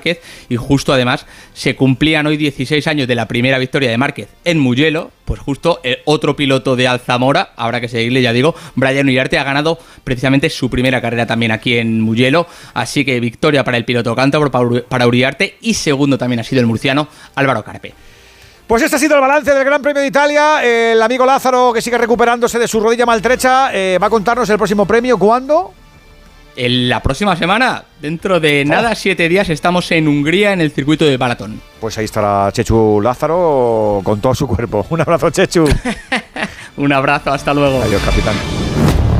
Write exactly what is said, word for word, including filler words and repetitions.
Márquez, y justo además se cumplían hoy dieciséis años de la primera victoria de Márquez en Mugello. Pues justo el otro piloto de Alzamora, habrá que seguirle, ya digo, Brian Uriarte, ha ganado precisamente su primera carrera también aquí en Mugello, así que victoria para el piloto cántabro, para Uriarte, y segundo también ha sido el murciano Álvaro Carpe. Pues este ha sido el balance del Gran Premio de Italia. El amigo Lázaro, que sigue recuperándose de su rodilla maltrecha, eh, va a contarnos el próximo premio. ¿Cuándo? En la próxima semana, dentro de oh. nada, siete días, estamos en Hungría en el circuito de maratón. Pues ahí estará Chechu Lázaro con todo su cuerpo. Un abrazo, Chechu. Un abrazo, hasta luego. Adiós, capitán.